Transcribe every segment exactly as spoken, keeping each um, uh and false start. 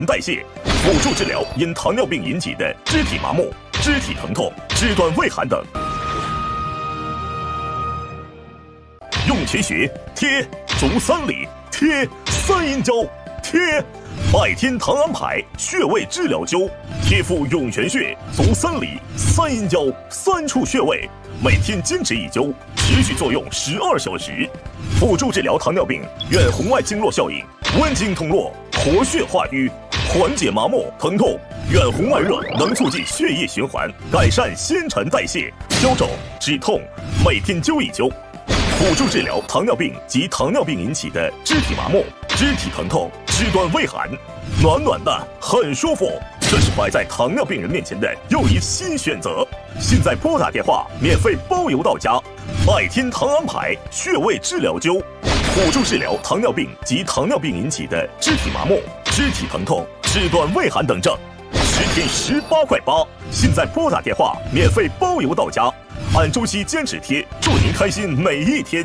代谢，辅助治疗因糖尿病引起的肢体麻木、肢体疼痛、肢端畏寒等。涌泉穴贴足三里，贴三阴交，贴百天堂安牌穴位治疗灸，贴敷涌泉穴、足三里、三阴交三处穴位，每天坚持一灸，持续作用十二小时，辅助治疗糖尿病远红外经络效应，温经通络，活血化瘀，缓解麻木疼痛。远红外热能促进血液循环，改善新陈代谢，消肿止痛，每天灸一灸。辅助治疗糖尿病及糖尿病引起的肢体麻木、肢体疼痛、肢端畏寒，暖暖的，很舒服。这是摆在糖尿病人面前的又一新选择。现在拨打电话，免费包邮到家。百天堂安牌穴位治疗灸，辅助治疗糖尿病及糖尿病引起的肢体麻木、肢体疼痛、肢端畏寒等症，十天十八块八。现在拨打电话，免费包邮到家。按周期坚持贴，祝您开心每一天。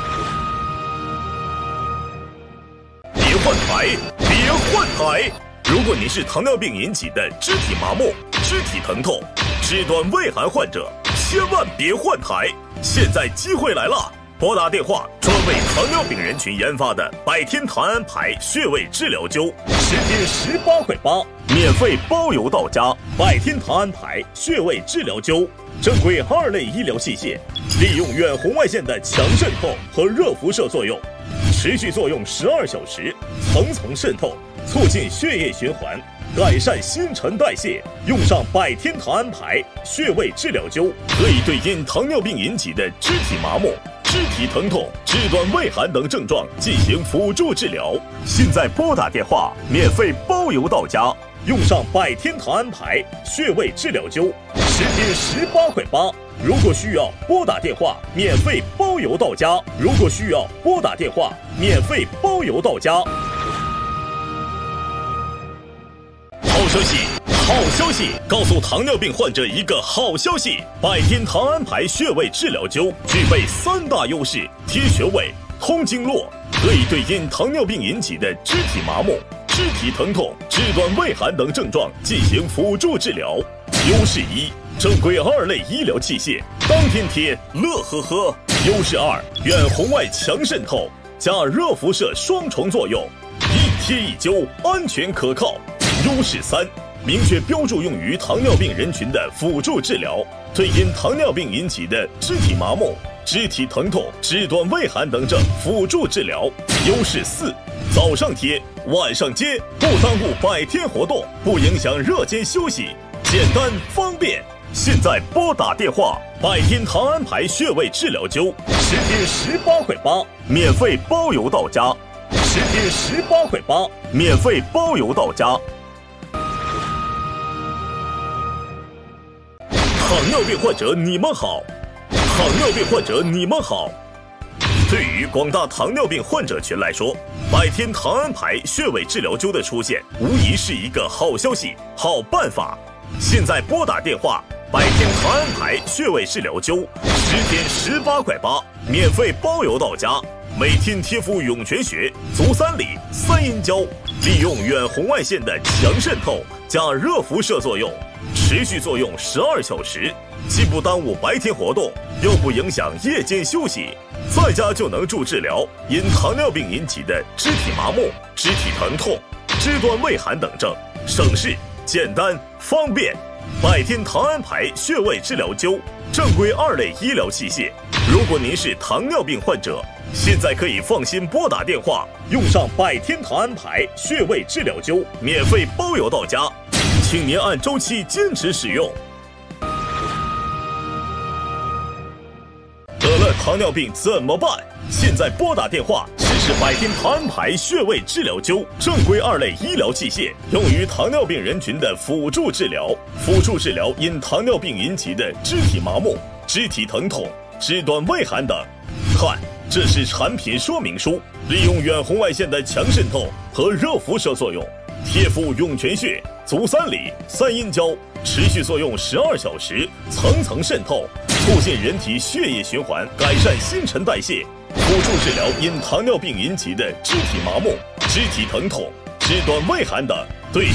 别换台，别换台！如果你是糖尿病引起的肢体麻木、肢体疼痛、肢端畏寒患者，千万别换台！现在机会来了，拨打电话，专为糖尿病人群研发的百天堂安牌穴位治疗灸，十天十八块八，免费包邮到家。百天堂安牌穴位治疗灸。正规二类医疗器械，利用远红外线的强渗透和热辐射作用，持续作用十二小时，层层渗透，促进血液循环，改善新陈代谢。用上百天堂安牌穴位治疗灸，可以对因糖尿病引起的肢体麻木、肢体疼痛、肢端畏寒等症状进行辅助治疗。现在拨打电话，免费包邮到家。用上百天堂安牌穴位治疗灸，十天十八块八。如果需要拨打电话，免费包邮到家。如果需要拨打电话，免费包邮到家。好消息，好消息！告诉糖尿病患者一个好消息：百天堂安牌穴位治疗灸具备三大优势：贴穴位、通经络，可以对因糖尿病引起的肢体麻木、肢体疼痛、肢端畏寒等症状进行辅助治疗。优势一，正规二类医疗器械，当天贴，乐呵呵。优势二，远红外强渗透加热辐射双重作用，一贴一灸，安全可靠。优势三，明确标注用于糖尿病人群的辅助治疗，对因糖尿病引起的肢体麻木、肢体疼痛、肢端畏寒等症辅助治疗。优势四，早上贴，晚上接，不耽误百天活动，不影响热间休息，简单方便。现在拨打电话，百天堂安牌穴位治疗灸，十天十八块八，免费包邮到家。十天十八块八，免费包邮到家。糖尿病患者你们好，糖尿病患者你们好。对于广大糖尿病患者群来说，百天堂安牌穴位治疗灸的出现，无疑是一个好消息、好办法。现在拨打电话，百天堂安牌穴位治疗灸，十天十八块八，免费包邮到家。每天贴敷涌泉穴、足三里、三阴交，利用远红外线的强渗透加热辐射作用，持续作用十二小时，既不耽误白天活动，又不影响夜间休息，在家就能助治疗因糖尿病引起的肢体麻木、肢体疼痛、肢端畏寒等症，省事、简单、方便。百天堂安牌穴位治疗灸，正规二类医疗器械。如果您是糖尿病患者，现在可以放心拨打电话，用上百天堂安牌穴位治疗灸，免费包邮到家，请您按周期坚持使用。得了糖尿病怎么办？现在拨打电话，试试百天堂安牌穴位治疗灸，正规二类医疗器械，用于糖尿病人群的辅助治疗，辅助治疗因糖尿病引起的肢体麻木、肢体疼痛、肢端畏寒等。看，这是产品说明书，利用远红外线的强渗透和热辐射作用，贴敷涌泉穴、足三里、三阴交，持续作用十二小时，层层渗透，促进人体血液循环，改善新陈代谢，辅助治疗因糖尿病引起的肢体麻木、肢体疼痛、 肢端胃寒等对